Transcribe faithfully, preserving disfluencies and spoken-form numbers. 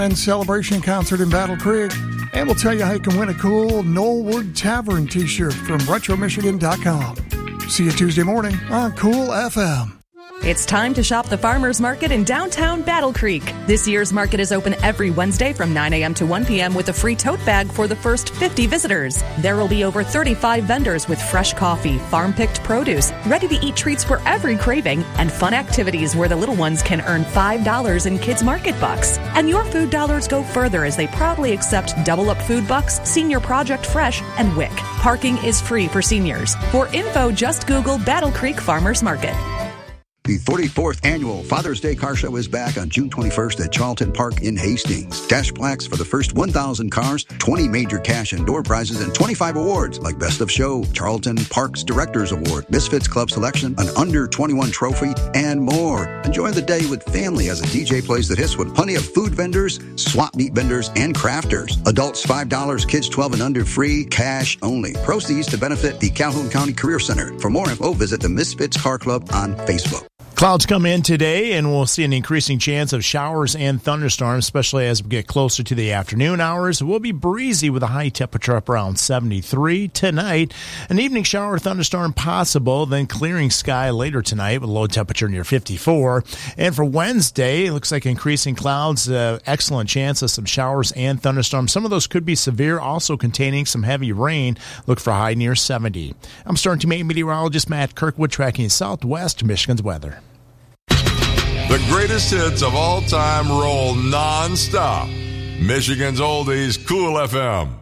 and Celebration concert in Battle Creek. And we'll tell you how you can win a cool Knollwood Tavern t-shirt from retro michigan dot com. See you Tuesday morning on Cool F M. It's time to shop the Farmers Market in downtown Battle Creek. This year's market is open every Wednesday from nine a.m. to one p.m. with a free tote bag for the first fifty visitors. There will be over thirty-five vendors with fresh coffee, farm-picked produce, ready-to-eat treats for every craving, and fun activities where the little ones can earn five dollars in Kids Market Bucks. And your food dollars go further as they proudly accept Double Up Food Bucks, Senior Project Fresh, and W I C. Parking is free for seniors. For info, just Google Battle Creek Farmers Market. The forty-fourth Annual Father's Day Car Show is back on June twenty-first at Charlton Park in Hastings. Cash plaques for the first one thousand cars, twenty major cash and door prizes, and twenty-five awards like Best of Show, Charlton Park's Directors Award, Misfits Club Selection, an under twenty-one trophy, and more. Enjoy the day with family as a D J plays the hits with plenty of food vendors, swap meet vendors, and crafters. Adults five dollars, kids twelve and under free, cash only. Proceeds to benefit the Calhoun County Career Center. For more info, visit the Misfits Car Club on Facebook. Clouds come in today, and we'll see an increasing chance of showers and thunderstorms, especially as we get closer to the afternoon hours. It will be breezy with a high temperature up around seventy-three. Tonight, an evening shower thunderstorm possible, then clearing sky later tonight with a low temperature near fifty-four. And for Wednesday, it looks like increasing clouds, uh, excellent chance of some showers and thunderstorms. Some of those could be severe, also containing some heavy rain. Look for a high near seventy. I'm Storm Team eight meteorologist Matt Kirkwood tracking Southwest Michigan's weather. The greatest hits of all time roll non-stop. Michigan's Oldies, Cool F M.